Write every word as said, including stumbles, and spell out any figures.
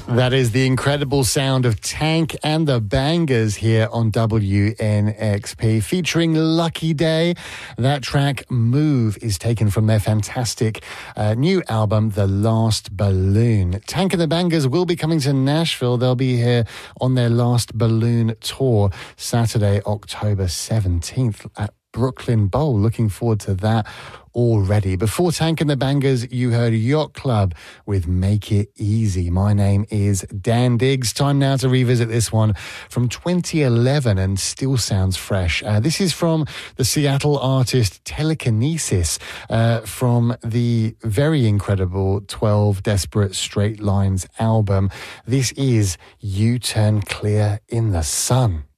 That is the incredible sound of Tank and the Bangers here on W N X P, featuring Lucky Day. That track, Move, is taken from their fantastic uh, new album, The Last Balloon. Tank and the Bangers will be coming to Nashville. They'll be here on their Last Balloon tour, Saturday, October seventeenth at Brooklyn Bowl. Looking forward to that already. Before Tank and the Bangers, you heard Yacht Club with Make It Easy. My name is Dan Diggs. Time now to revisit this one from twenty eleven and still sounds fresh. Uh, this is from the Seattle artist Telekinesis uh, from the very incredible twelve Desperate Straight Lines album. This is You Turn Clear in the Sun.